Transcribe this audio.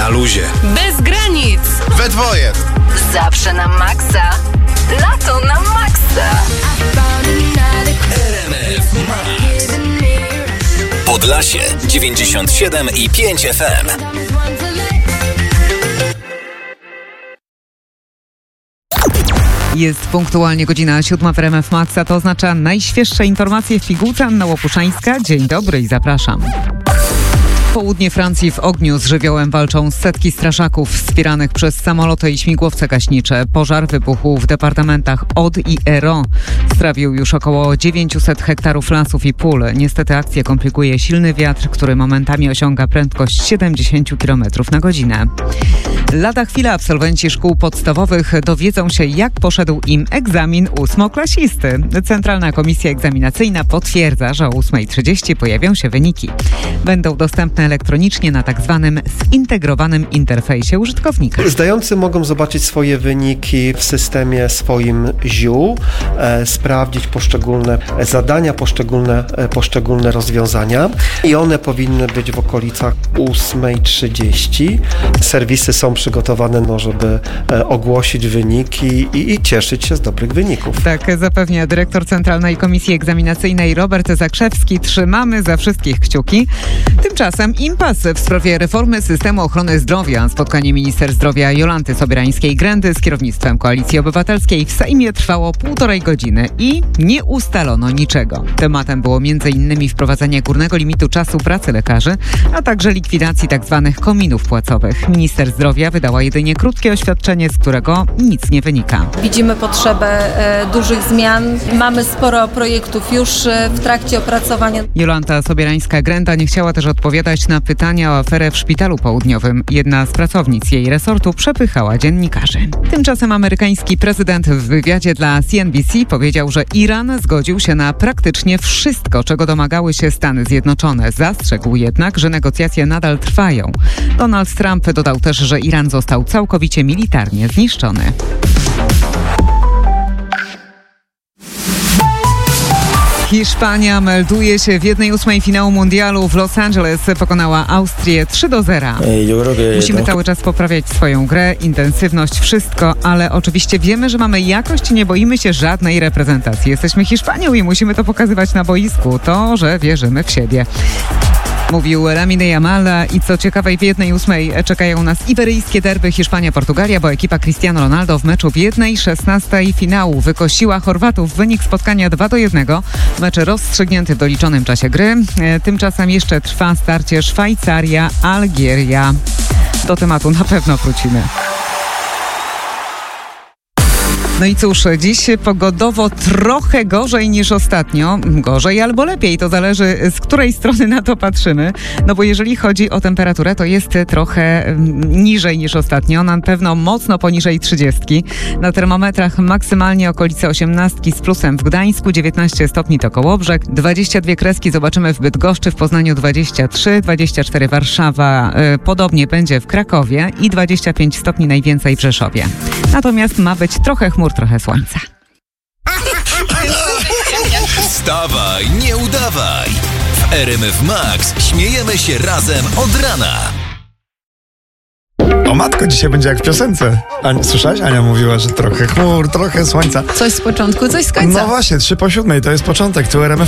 Na luzie. Bez granic. We dwoje. Zawsze na maksa. Lato na maksa. RMF Max. Podlasie 97,5 FM. Jest punktualnie godzina 7 w RMF Max, a to oznacza najświeższe informacje w pigułce. Anna Łopuszańska. Dzień dobry i zapraszam. Południe Francji w ogniu z żywiołem walczą setki straszaków wspieranych przez samoloty i śmigłowce gaśnicze. Pożar wybuchł w departamentach Aude i Hérault. Strawił już około 900 hektarów lasów i pól. Niestety akcję komplikuje silny wiatr, który momentami osiąga prędkość 70 km na godzinę. Lada chwila absolwenci szkół podstawowych dowiedzą się, jak poszedł im egzamin ósmoklasisty. Centralna Komisja Egzaminacyjna potwierdza, że o 8:30 pojawią się wyniki. Będą dostępne elektronicznie na tak zwanym zintegrowanym interfejsie użytkownika. Zdający mogą zobaczyć swoje wyniki w systemie swoim ZIU, sprawdzić poszczególne zadania, poszczególne rozwiązania i one powinny być w okolicach 8:30. Serwisy są przygotowane, żeby ogłosić wyniki i cieszyć się z dobrych wyników. Tak zapewnia dyrektor Centralnej Komisji Egzaminacyjnej Robert Zakrzewski. Trzymamy za wszystkich kciuki. Tymczasem impas w sprawie reformy systemu ochrony zdrowia. Spotkanie minister zdrowia Jolanty Sobierańskiej-Grędy z kierownictwem Koalicji Obywatelskiej w Sejmie trwało 1,5 godziny i nie ustalono niczego. Tematem było m.in. wprowadzenie górnego limitu czasu pracy lekarzy, a także likwidacji tzw. kominów płacowych. Minister zdrowia wydała jedynie krótkie oświadczenie, z którego nic nie wynika. Widzimy potrzebę dużych zmian. Mamy sporo projektów już w trakcie opracowania. Jolanta Sobierańska-Gręda nie chciała też odpowiadać na pytania o aferę w Szpitalu Południowym. Jedna z pracownic jej resortu przepychała dziennikarzy. Tymczasem amerykański prezydent w wywiadzie dla CNBC powiedział, że Iran zgodził się na praktycznie wszystko, czego domagały się Stany Zjednoczone. Zastrzegł jednak, że negocjacje nadal trwają. Donald Trump dodał też, że Iran został całkowicie militarnie zniszczony. Hiszpania melduje się w 1/8 finału mundialu. W Los Angeles pokonała Austrię 3-0. Musimy cały czas poprawiać swoją grę, intensywność, wszystko, ale oczywiście wiemy, że mamy jakość i nie boimy się żadnej reprezentacji. Jesteśmy Hiszpanią i musimy to pokazywać na boisku. To, że wierzymy w siebie. Mówił Lamine Yamal i co ciekawe w 1/8 czekają nas iberyjskie derby Hiszpania-Portugalia, bo ekipa Cristiano Ronaldo w meczu w 1/16 finału wykosiła Chorwatów. Wynik spotkania 2-1. Mecz rozstrzygnięty w doliczonym czasie gry. Tymczasem jeszcze trwa starcie Szwajcaria-Algieria. Do tematu na pewno wrócimy. No i cóż, dziś pogodowo trochę gorzej niż ostatnio. Gorzej albo lepiej, to zależy z której strony na to patrzymy. No bo jeżeli chodzi o temperaturę, to jest trochę niżej niż ostatnio. Na pewno mocno poniżej 30. Na termometrach maksymalnie okolice 18 z plusem w Gdańsku, 19 stopni to Kołobrzeg, 22 kreski zobaczymy w Bydgoszczy, w Poznaniu 23, 24 Warszawa, podobnie będzie w Krakowie i 25 stopni najwięcej w Rzeszowie. Natomiast ma być trochę chmur, trochę słońca. Wstawaj, nie udawaj. W RMF Max śmiejemy się razem od rana. O matko, dzisiaj będzie jak w piosence. Słyszałaś? Ania mówiła, że trochę chmur, trochę słońca. Coś z początku, coś z końca. No właśnie, 6:03 to jest początek. Tu RMF